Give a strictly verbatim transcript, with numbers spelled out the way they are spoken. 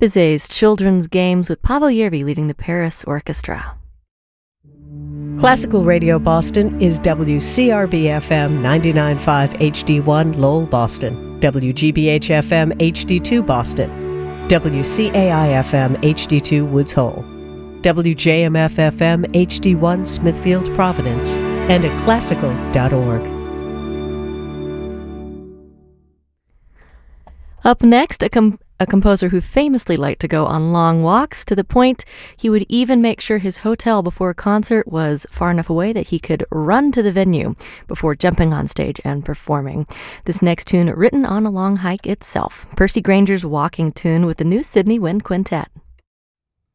Bizet's Children's Games with Pavel Yervi leading the Paris Orchestra. Classical Radio Boston is W C R B F M ninety-nine point five H D one Lowell, Boston, W G B H F M H D two Boston, W C A I F M H D two Woods Hole, W J M F F M H D one Smithfield, Providence, and at classical dot org. Up next, a, com- a composer who famously liked to go on long walks to the point he would even make sure his hotel before a concert was far enough away that he could run to the venue before jumping on stage and performing. This next tune written on a long hike itself, Percy Granger's walking tune with the new Sydney Wind Quintet.